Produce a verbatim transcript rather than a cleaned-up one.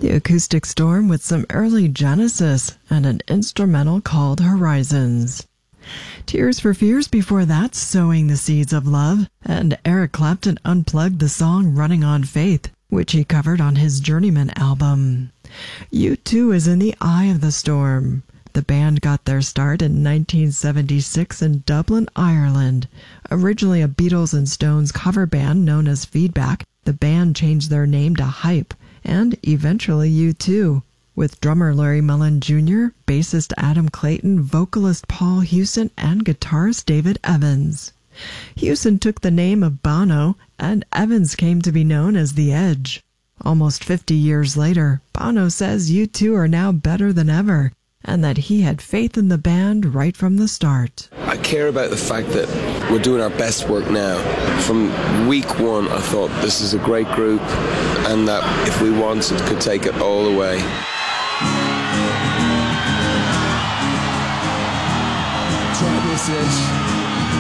The Acoustic Storm with some early Genesis and an instrumental called Horizons. Tears for Fears before that, Sowing the Seeds of Love, and Eric Clapton unplugged the song Running on Faith, which he covered on his Journeyman album. U two is in the eye of the storm. The band got their start in nineteen seventy-six in Dublin, Ireland. Originally a Beatles and Stones cover band known as Feedback, the band changed their name to Hype, and eventually U two, with drummer Larry Mullen Junior, bassist Adam Clayton, vocalist Paul Hewson, and guitarist David Evans. Hewson took the name of Bono, and Evans came to be known as The Edge. Almost fifty years later, Bono says U two are now better than ever, and that he had faith in the band right from the start. I care about the fact that we're doing our best work now. From week one, I thought this is a great group, and that if we wanted, could take it all the way. Try this, Edge.